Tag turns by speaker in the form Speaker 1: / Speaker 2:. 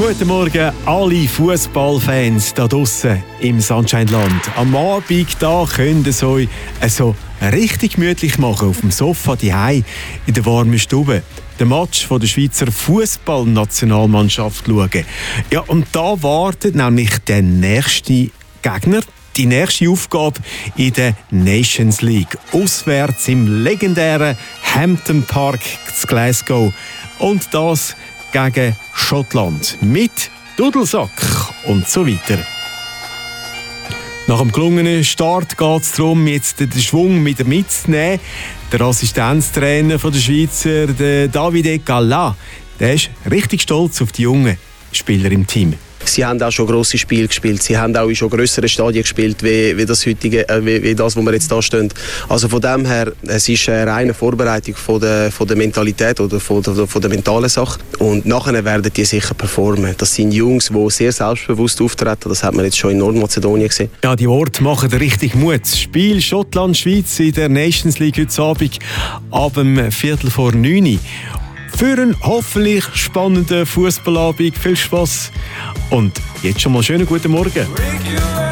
Speaker 1: Guten Morgen, alle Fußballfans da draussen im Sunshine-Land. Am Abend da könnt ihr es euch so richtig gemütlich machen auf dem Sofa daheim in der warmen Stube. Den Match von der Schweizer Fußballnationalmannschaft schauen. Ja, und da wartet nämlich der nächste Gegner. Die nächste Aufgabe in der Nations League. Auswärts im legendären Hampden Park zu Glasgow. Und das gegen Schottland. Mit Dudelsack und so weiter. Nach dem gelungenen Start geht es darum, jetzt den Schwung wieder mitzunehmen. Der Assistenztrainer der Schweizer, der Davide Galla, der ist richtig stolz auf die jungen Spieler im Team.
Speaker 2: Sie haben auch schon grosse Spiele gespielt. Sie haben auch in schon grösseren Stadien gespielt, wie das heutige, wie das, wo wir jetzt da stehen. Also von dem her, es ist eine reine Vorbereitung von der Mentalität oder von der mentalen Sache. Und nachher werden die sicher performen. Das sind Jungs, die sehr selbstbewusst auftreten. Das hat man jetzt schon in Nordmazedonien gesehen.
Speaker 1: Ja, die Worte machen richtig Mut. Das Spiel Schottland-Schweiz in der Nations League heute Abend ab dem 8:45. Für einen hoffentlich spannenden Fußballabend. Viel Spass und jetzt schon mal schönen guten Morgen.